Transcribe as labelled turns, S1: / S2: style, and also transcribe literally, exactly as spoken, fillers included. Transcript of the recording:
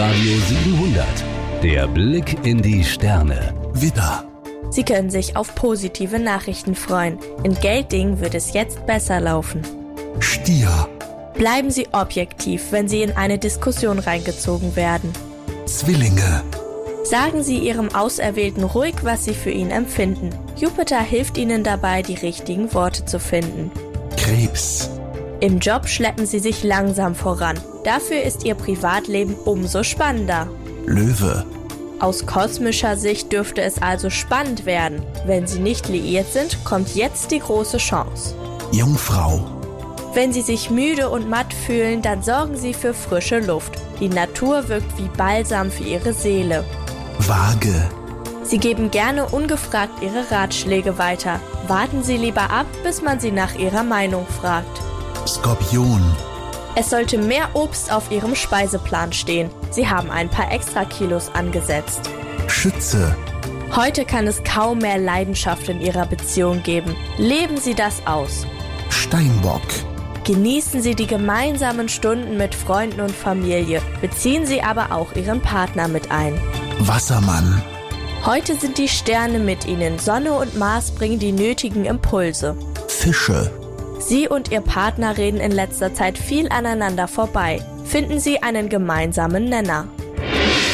S1: Hitradio siebenhundert. Der Blick in die Sterne.
S2: Widder.
S3: Sie können sich auf positive Nachrichten freuen. In Gelddingen wird es jetzt besser laufen.
S2: Stier.
S3: Bleiben Sie objektiv, wenn Sie in eine Diskussion reingezogen werden.
S2: Zwillinge.
S3: Sagen Sie Ihrem Auserwählten ruhig, was Sie für ihn empfinden. Jupiter hilft Ihnen dabei, die richtigen Worte zu finden.
S2: Krebs.
S3: Im Job schleppen Sie sich langsam voran. Dafür ist Ihr Privatleben umso spannender.
S2: Löwe.
S3: Aus kosmischer Sicht dürfte es also spannend werden. Wenn Sie nicht liiert sind, kommt jetzt die große Chance.
S2: Jungfrau.
S3: Wenn Sie sich müde und matt fühlen, dann sorgen Sie für frische Luft. Die Natur wirkt wie Balsam für Ihre Seele.
S2: Waage.
S3: Sie geben gerne ungefragt Ihre Ratschläge weiter. Warten Sie lieber ab, bis man Sie nach Ihrer Meinung fragt.
S2: Skorpion.
S3: Es sollte mehr Obst auf Ihrem Speiseplan stehen. Sie haben ein paar extra Kilos angesetzt.
S2: Schütze.
S3: Heute kann es kaum mehr Leidenschaft in Ihrer Beziehung geben. Leben Sie das aus.
S2: Steinbock.
S3: Genießen Sie die gemeinsamen Stunden mit Freunden und Familie. Beziehen Sie aber auch Ihren Partner mit ein.
S2: Wassermann.
S3: Heute sind die Sterne mit Ihnen. Sonne und Mars bringen die nötigen Impulse.
S2: Fische.
S3: Sie und Ihr Partner reden in letzter Zeit viel aneinander vorbei. Finden Sie einen gemeinsamen Nenner.